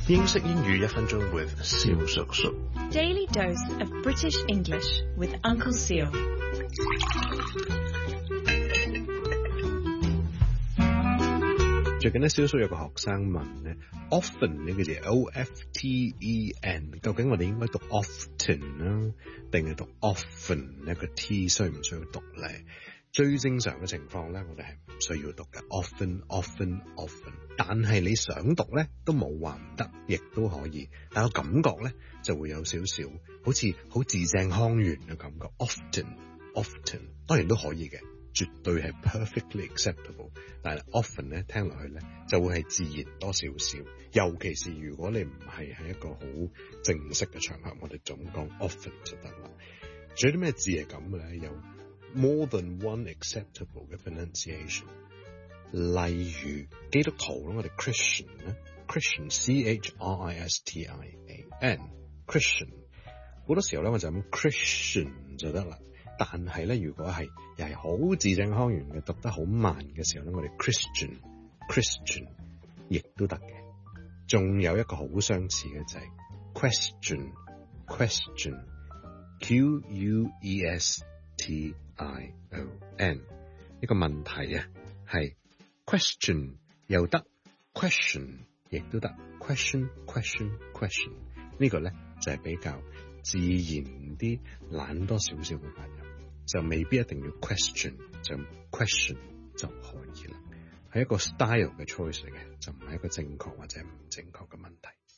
英式英語1分鐘 with 蕭叔叔。 Daily dose of British English with Uncle Seal. 最近咧，蕭叔有個學生問咧 ，often 呢個字 O-F-T-E-N， 究竟我哋應該讀 often 啦，定係讀 often 呢個 T 需唔需要讀咧？最正常嘅情況咧，我哋係唔需要讀嘅 often。但係你想讀咧，都冇話唔得，亦都可以。但係個感覺咧，就會有少少好似好字正腔圓嘅感覺。often 當然都可以嘅，絕對係 perfectly acceptable。但係 often 咧，聽落去咧，就會係自然多少少。尤其是如果你唔係喺一個好正式嘅場合，我哋總講 often 就得啦。仲有啲咩字係咁嘅咧？有 more than one acceptable 嘅 pronunciation。例如基督徒咯，我哋 Christian 咧 ，Christian C-H-R-I-S-T-I-A-N Christian 好多時候咧，我就咁 Christian 就得啦。但係咧，如果係又係好字正腔圓嘅，讀得好慢嘅時候咧，我哋 Christian 亦都得嘅。仲有一個好相似嘅就係 question Q-U-E-S-T-I-O-N 呢個問題啊，係 question 又得 question 亦都得 question 呢個咧就係比較自然啲，懶多少少嘅發音，就未必一定要 question 就可以啦，係一個 style 嘅 choice 嚟嘅，就唔係一個正確或者唔正確嘅問題。